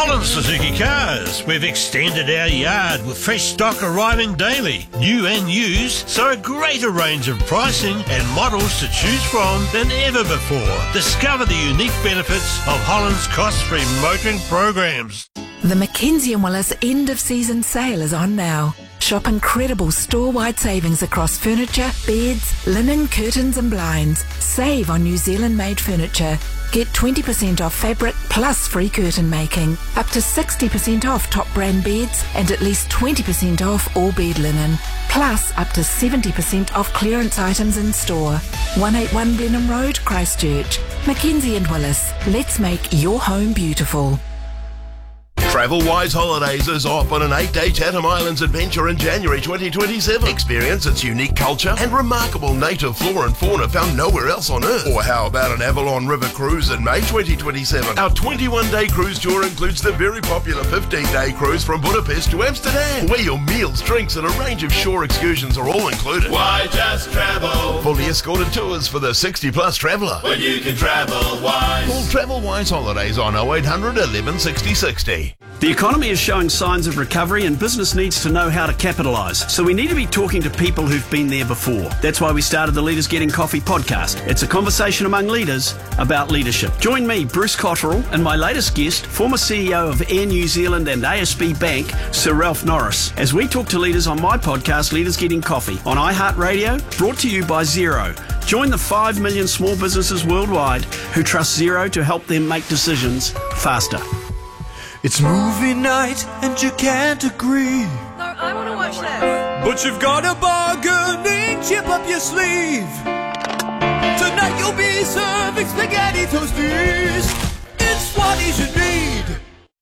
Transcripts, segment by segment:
Holland Suzuki Cars. We've extended our yard with fresh stock arriving daily, new and used, so a greater range of pricing and models to choose from than ever before. Discover the unique benefits of Holland's cost-free motoring programs. The Mackenzie & Willis end-of-season sale is on now. Shop incredible store-wide savings across furniture, beds, linen, curtains and blinds. Save on New Zealand-made furniture. Get 20% off fabric plus free curtain making. Up to 60% off top brand beds and at least 20% off all bed linen. Plus up to 70% off clearance items in store. 181 Blenheim Road, Christchurch. Mackenzie & Willis. Let's make your home beautiful. Travel-Wise Holidays is off on an 8-day Chatham Islands adventure in January 2027. Experience its unique culture and remarkable native flora and fauna found nowhere else on Earth. Or how about an Avalon River cruise in May 2027? Our 21-day cruise tour includes the very popular 15-day cruise from Budapest to Amsterdam, where your meals, drinks and a range of shore excursions are all included. Why just travel? Fully escorted tours for the 60-plus traveller. When you can travel wise. Call Travel-Wise Holidays on 0800 11 60 60. The economy is showing signs of recovery and business needs to know how to capitalise. So we need to be talking to people who've been there before. That's why we started the Leaders Getting Coffee podcast. It's a conversation among leaders about leadership. Join me, Bruce Cotterill, and my latest guest, former CEO of Air New Zealand and ASB Bank, Sir Ralph Norris, as we talk to leaders on my podcast, Leaders Getting Coffee, on iHeartRadio, brought to you by Xero. Join the 5 million small businesses worldwide who trust Xero to help them make decisions faster. It's movie night and you can't agree. No, I want to watch this. But you've got a bargaining chip up your sleeve. Tonight you'll be serving spaghetti toasties. It's what you should need.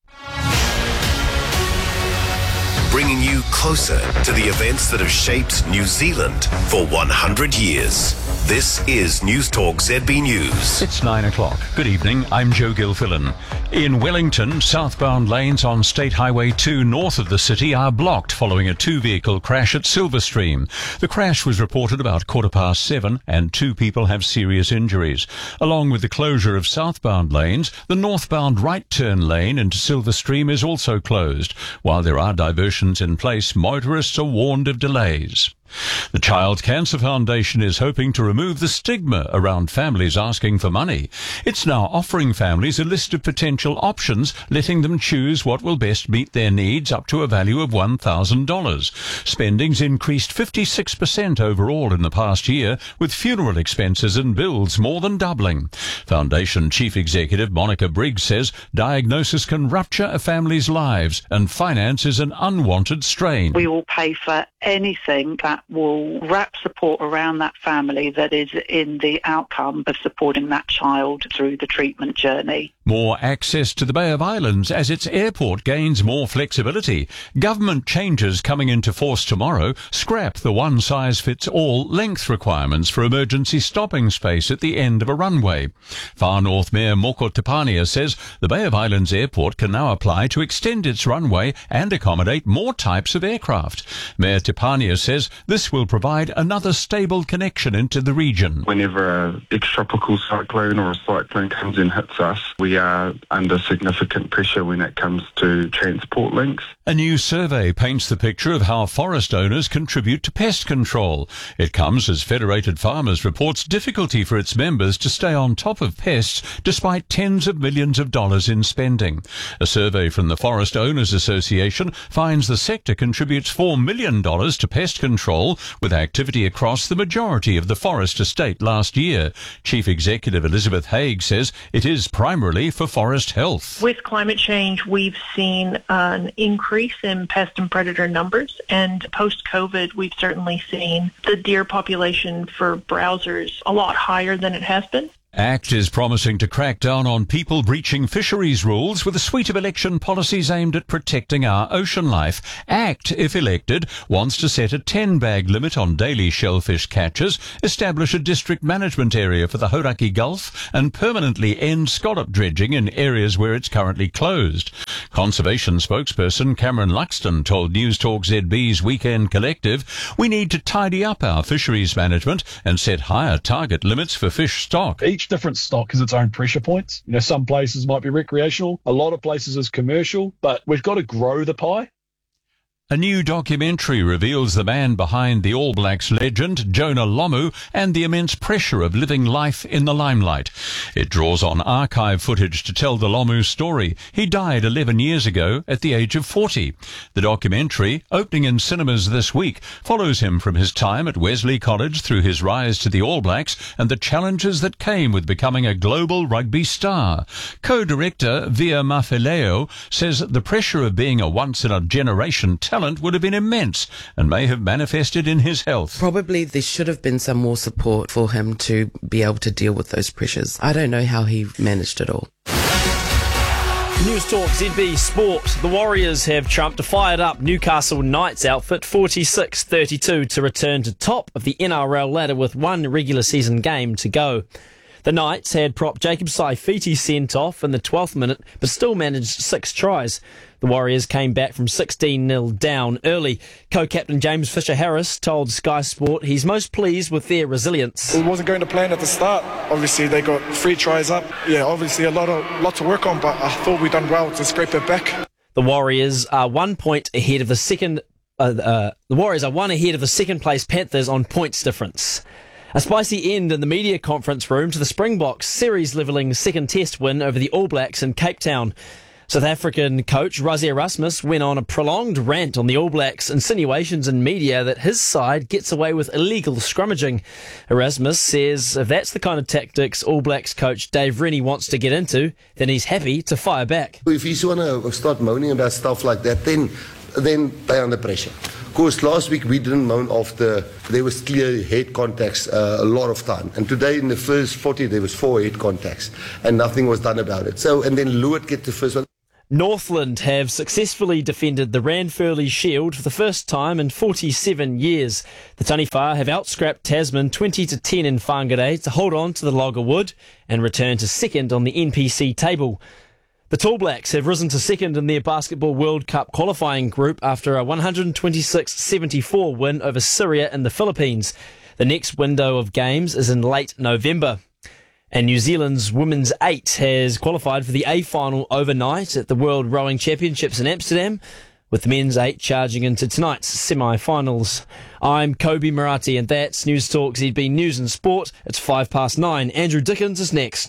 Bringing you closer to the events that have shaped New Zealand for 100 years. This is News Talk ZB News. It's 9 o'clock. Good evening, I'm Joe Gilfillan. In Wellington, southbound lanes on State Highway 2 north of the city are blocked following a two-vehicle crash at Silverstream. The crash was reported about 7:15 and 2 people have serious injuries. Along with the closure of southbound lanes, the northbound right turn lane into Silverstream is also closed. While there are diversions in place, motorists are warned of delays. The Child Cancer Foundation is hoping to remove the stigma around families asking for money. It's now offering families a list of potential options, letting them choose what will best meet their needs up to a value of $1,000. Spending's increased 56% overall in the past year, with funeral expenses and bills more than doubling. Foundation Chief Executive Monica Briggs says diagnosis can rupture a family's lives and finance is an unwanted strain. We will pay for anything that will wrap support around that family that is in the outcome of supporting that child through the treatment journey. More access to the Bay of Islands as its airport gains more flexibility. Government changes coming into force tomorrow scrap the one-size-fits-all length requirements for emergency stopping space at the end of a runway. Far North Mayor Moko Tapania says the Bay of Islands airport can now apply to extend its runway and accommodate more types of aircraft. Mayor Tapania says this will provide another stable connection into the region. Whenever an extratropical cyclone or a cyclone comes and hits us, we are under significant pressure when it comes to transport links. A new survey paints the picture of how forest owners contribute to pest control. It comes as Federated Farmers reports difficulty for its members to stay on top of pests despite tens of millions of dollars in spending. A survey from the Forest Owners Association finds the sector contributes $4 million to pest control, with activity across the majority of the forest estate last year. Chief Executive Elizabeth Haig says it is primarily for forest health. With climate change, we've seen an increase in pest and predator numbers, and post-COVID, we've certainly seen the deer population for browsers a lot higher than it has been. ACT is promising to crack down on people breaching fisheries rules with a suite of election policies aimed at protecting our ocean life. ACT, if elected, wants to set a 10-bag limit on daily shellfish catches, establish a district management area for the Hauraki Gulf, and permanently end scallop dredging in areas where it's currently closed. Conservation spokesperson Cameron Luxton told News Talk ZB's Weekend Collective, "We need to tidy up our fisheries management and set higher target limits for fish stock." Each each different stock has its own pressure points. You know, some places might be recreational, a lot of places is commercial, but we've got to grow the pie. A new documentary reveals the man behind the All Blacks legend, Jonah Lomu, and the immense pressure of living life in the limelight. It draws on archive footage to tell the Lomu story. He died 11 years ago at the age of 40. The documentary, opening in cinemas this week, follows him from his time at Wesley College through his rise to the All Blacks and the challenges that came with becoming a global rugby star. Co-director Via Mafileo says the pressure of being a once-in-a-generation talent would have been immense and may have manifested in his health. Probably there should have been some more support for him to be able to deal with those pressures. I don't know how he managed it all. News Talk ZB Sport. The Warriors have trumped a fired-up Newcastle Knights outfit 46-32 to return to top of the NRL ladder with one regular season game to go. The Knights had prop Jacob Saifiti sent off in the 12th minute, but still managed 6 tries. The Warriors came back from 16-0 down early. Co-captain James Fisher-Harris told Sky Sport he's most pleased with their resilience. It wasn't going to plan at the start. Obviously, they got 3 tries up. Yeah, obviously a lot to work on, but I thought we done well to scrape it back. The Warriors are 1 point ahead of the second. The Warriors are 1 ahead of the second-place Panthers on points difference. A spicy end in the media conference room to the Springboks series-levelling second test win over the All Blacks in Cape Town. South African coach Rassie Erasmus went on a prolonged rant on the All Blacks' insinuations in media that his side gets away with illegal scrummaging. Erasmus says if that's the kind of tactics All Blacks coach Dave Rennie wants to get into, then he's happy to fire back. If you want to start moaning about stuff like that, then they're under pressure. Of course, last week we didn't moan after there was clear head contacts a lot of time. And today in the first 40 there was 4 head contacts and nothing was done about it. So, and then Lewitt get the first one. Northland have successfully defended the Ranfurly Shield for the first time in 47 years. The Taniwha have outscrapped Tasman 20-10 in Whangarei to hold on to the log of wood and return to second on the NPC table. The Tall Blacks have risen to second in their Basketball World Cup qualifying group after a 126-74 win over Syria in the Philippines. The next window of games is in late November. And New Zealand's Women's 8 has qualified for the A final overnight at the World Rowing Championships in Amsterdam, with the men's 8 charging into tonight's semi-finals. I'm Kobe Murati, and that's News Talk ZB News and Sport. It's 9:05. Andrew Dickens is next.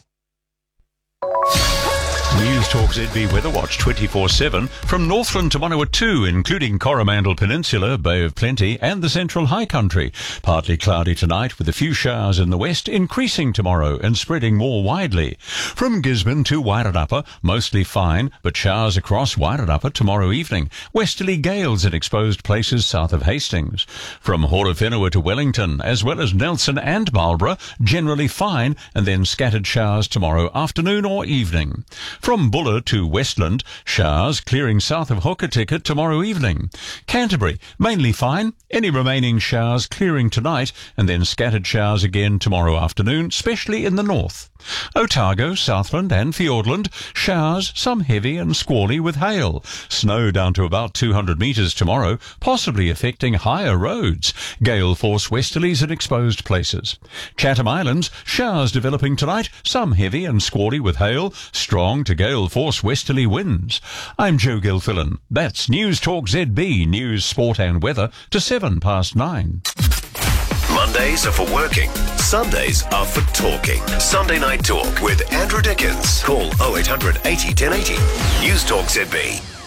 News Talk ZB Weather Watch 24/7 from Northland to Manawatu, including Coromandel Peninsula, Bay of Plenty and the Central High Country. Partly cloudy tonight with a few showers in the west, increasing tomorrow and spreading more widely. From Gisborne to Wairarapa, mostly fine, but showers across Wairarapa tomorrow evening. Westerly gales in exposed places south of Hastings. From Horowhenua to Wellington, as well as Nelson and Marlborough, generally fine, and then scattered showers tomorrow afternoon or evening. From Buller to Westland, showers clearing south of Hokitika tomorrow evening. Canterbury, mainly fine, any remaining showers clearing tonight, and then scattered showers again tomorrow afternoon, especially in the north. Otago, Southland and Fiordland, showers, some heavy and squally with hail. Snow down to about 200 metres tomorrow, possibly affecting higher roads. Gale force westerlies in exposed places. Chatham Islands, showers developing tonight, some heavy and squally with hail, strong to gale force westerly winds. I'm Joe Gilfillan. That's News Talk ZB, news, sport and weather to 9:07. Mondays are for working. Sundays are for talking. Sunday Night Talk with Andrew Dickens. Call 0800 80 1080. News Talk ZB.